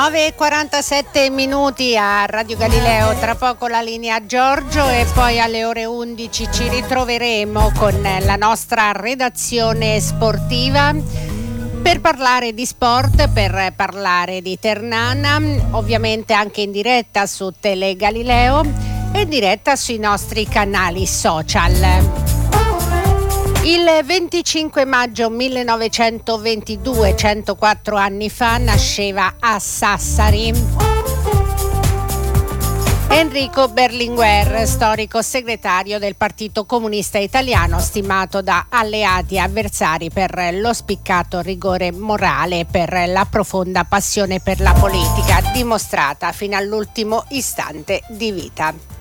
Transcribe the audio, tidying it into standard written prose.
9:47 a Radio Galileo, tra poco la linea Giorgio e poi alle ore 11 ci ritroveremo con la nostra redazione sportiva per parlare di sport, per parlare di Ternana, ovviamente anche in diretta su Tele Galileo e in diretta sui nostri canali social. Il 25 maggio 1922, 104 anni fa, nasceva a Sassari Enrico Berlinguer, storico segretario del Partito Comunista Italiano, stimato da alleati e avversari per lo spiccato rigore morale e per la profonda passione per la politica, dimostrata fino all'ultimo istante di vita.